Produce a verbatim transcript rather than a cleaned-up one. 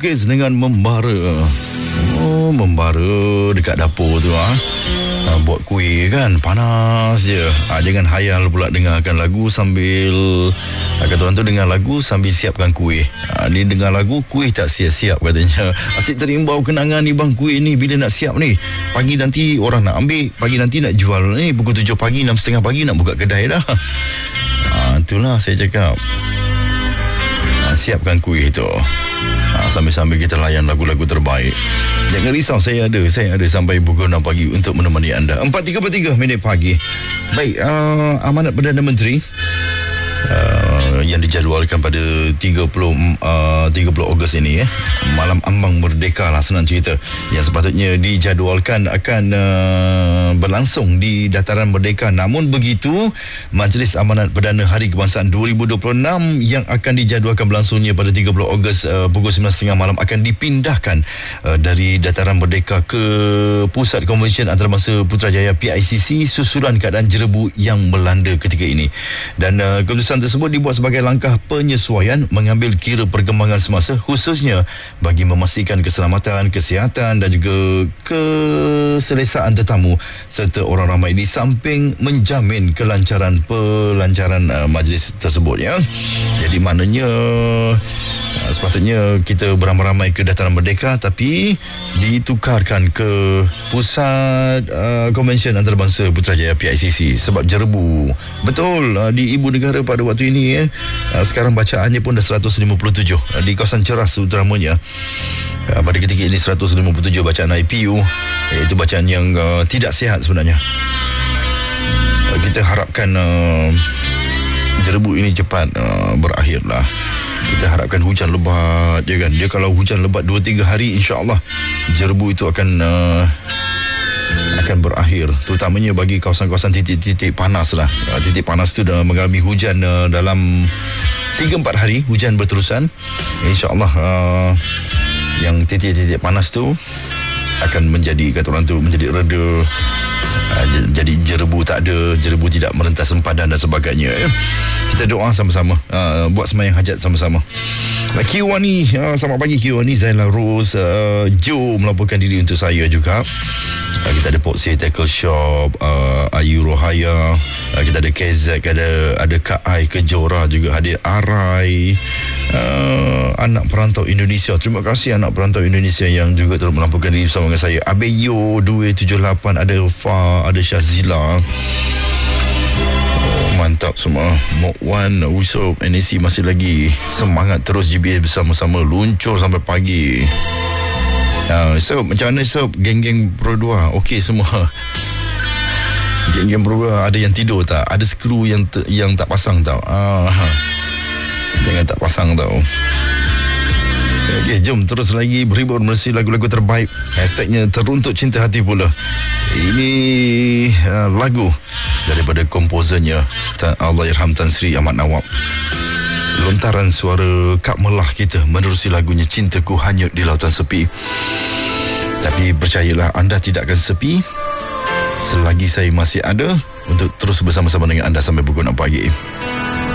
melukis dengan membara. Oh, membara dekat dapur tu ah. Ha, buat kuih kan, panas je. Ha, jangan hayal pula dengarkan lagu sambil ha, kata orang tu dengar lagu sambil siapkan kuih. Ha, ni dengar lagu, kuih tak siap-siap katanya. Asyik terimbau kenangan ni bang, kuih ni bila nak siap ni. Pagi nanti orang nak ambil, pagi nanti nak jual ni. Pukul tujuh pagi, enam tiga pagi nak buka kedai dah. Ha, itulah saya cakap. Ha, siapkan kuih tu. Ha, sambil-sambil kita layan lagu-lagu terbaik. Jangan risau, saya ada Saya ada sampai pukul enam pagi untuk menemani anda. Empat tiga puluh tiga minit pagi. Baik, uh, amanat Perdana Menteri uh, yang dijadualkan pada tiga puluh Ogos ini eh. Malam ambang merdeka lah senang cerita. Yang sepatutnya dijadualkan akan uh, berlangsung di Dataran Merdeka. Namun begitu, Majlis Amanat Perdana Hari Kebangsaan dua ribu dua puluh enam yang akan dijadualkan berlangsungnya pada tiga puluh Ogos uh, pukul sembilan tiga puluh malam akan dipindahkan uh, dari Dataran Merdeka ke Pusat Konvensyen Antarabangsa Putrajaya P I C C susulan keadaan jerebu yang melanda ketika ini. Dan uh, keputusan tersebut dibuat sebagai langkah penyesuaian mengambil kira perkembangan semasa, khususnya bagi memastikan keselamatan, kesihatan dan juga keselesaan tetamu serta orang ramai, di samping menjamin kelancaran pelancaran uh, majlis tersebut ya. Jadi maknanya uh, sepatutnya kita beramai-ramai ke Dataran Merdeka tapi ditukarkan ke Pusat uh, Konvensyen Antarabangsa Putrajaya P I C C sebab jerebu. Betul, uh, di ibu negara pada waktu ini eh, uh, sekarang bacaannya pun dah seratus lima puluh tujuh uh, di kawasan Ceras terutamanya. Uh, pada ketika ini seratus lima puluh tujuh bacaan I P U, iaitu bacaan yang uh, tidak sihat sebenarnya. Uh, kita harapkan uh, jerebu ini cepat uh, berakhirlah. Kita harapkan hujan lebat je kan. Dia kalau hujan lebat dua tiga hari, insya-Allah jerebu itu akan uh, akan berakhir, terutamanya bagi kawasan-kawasan titik-titik panas lah. Uh, titik panas tu dah mengalami hujan uh, dalam tiga empat hari, hujan berterusan. InsyaAllah uh, yang titik-titik panas tu akan menjadi, kata orang tu, menjadi reda. Uh, jadi jerebu tak ada, jerebu tidak merentas sempadan dan sebagainya ya. Kita doa sama-sama, uh, buat sembahyang hajat sama-sama. Kiwani, uh, selamat pagi Kiwani. Zaila Rose, uh, Joe melaporkan diri untuk saya juga. Uh, kita ada Poksy Tackle Shop, uh, Ayu Rohaya, uh, kita ada K Z, ada ada Kak Ai Kejora juga hadir, Arai, uh, anak perantau Indonesia. Terima kasih anak perantau Indonesia yang juga turut melaporkan diri bersama dengan saya. Abeyo dua tujuh lapan, ada Fa, ada Syazila. Mantap semua. Mok Wan, Usop, N A C masih lagi semangat terus G B A bersama-sama, luncur sampai pagi. Uh, so, macam mana Sob? Geng-geng Pro dua okey semua? Geng-geng Pro dua ada yang tidur tak? Ada skru yang te- yang tak pasang tau? Ah, jangan tak pasang tau. Okey, jom terus lagi berhibur melalui lagu-lagu terbaik. Hashtagnya Teruntuk Cinta Hati pula. Ini uh, lagu daripada komposernya Allahyarham Tan Sri Ahmad Nawab. Lontaran suara Kak Melah kita menerusi lagunya Cintaku Hanyut di Lautan Sepi. Tapi percayalah, anda tidak akan sepi selagi saya masih ada untuk terus bersama-sama dengan anda sampai pukul enam pagi.